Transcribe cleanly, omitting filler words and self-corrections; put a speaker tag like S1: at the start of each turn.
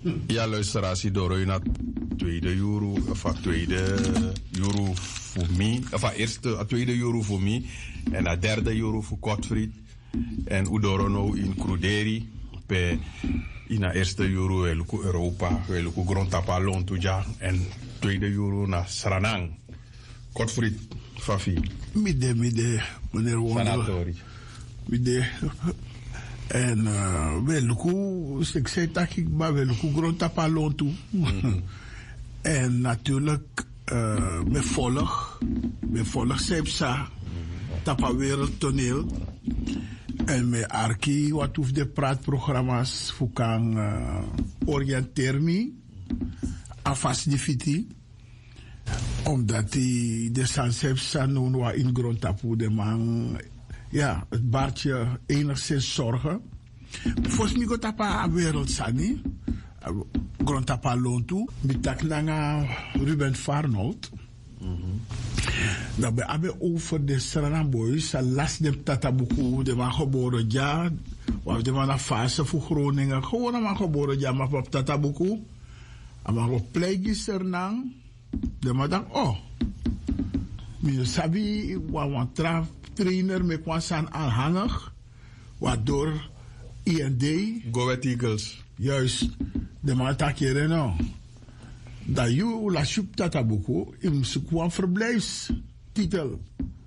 S1: Ja, luisteraars, door u naar tweede euro, of tweede euro voor mij, of eerste, tweede euro voor mij, en na derde euro voor Godfried, en Udoro nou in Cruderi, in na eerste euro, welke Europa, welke grondtapa lontuja, en tweede euro naar Sranang. Godfried, Fafi.
S2: Midde, meneer Wonder. Midde. En welke, ik zei dat ik maar welke grondtapa lontu. En natuurlijk, met volg Sepsa, Tapa Wereldtoneel. En met Arki, wat hoeft de praatprogramma's voor kan oriënteren me, afas die fiti. Omdat die de Sansepsa noemwa in grondtapu de man, ja, het baart je enigszins zorgen. Volgens mij gaat tapa wereld sani, grondtapa lontu, bitak nanga Ruben Farnold. Dat we hebben over de Sranang Boys, last de tatabuku, de man geboren ja, of de man een fase voor Groningen, gewoon een man geboren ja, maar op tatabuku, en maar op pleegje Sranang, de man dan, oh, je sabi, wat een trainer met wat zijn aanhanger, waardoor IND,
S1: Go West Eagles,
S2: juist, de man takeren nou. Dat je la soep tatabuku in een verblijfstitel